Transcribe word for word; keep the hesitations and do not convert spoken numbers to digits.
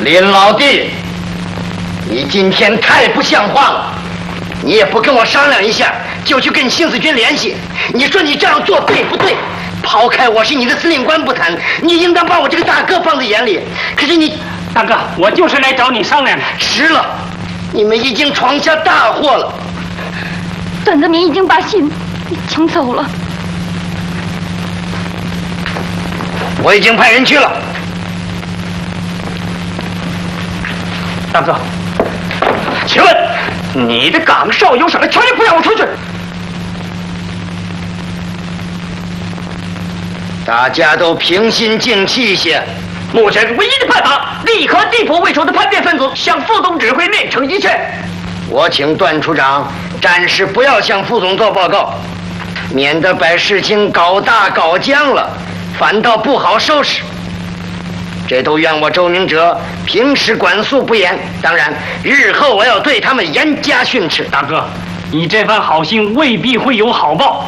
林老弟，你今天太不像话了！你也不跟我商量一下，就去跟新四军联系。你说你这样做对不对？抛开我是你的司令官不谈，你应当把我这个大哥放在眼里。可是你， 大哥，我就是来找你商量的。 迟了，你们已经闯下大祸了。 段泽民已经把信抢走了。 我已经派人去了。 大哥，请问你的岗哨有什么权利不让我出去？ 大家都平心静气一些。 目前唯一的办法，立刻地府为首的叛变分子向副总指挥面呈一切。 我请段处长暂时不要向副总做报告，免得把事情搞大搞僵了，反倒不好收拾。这都怨我周明哲平时管束不严，当然日后我要对他们严加训斥。 大哥，你这番好心未必会有好报。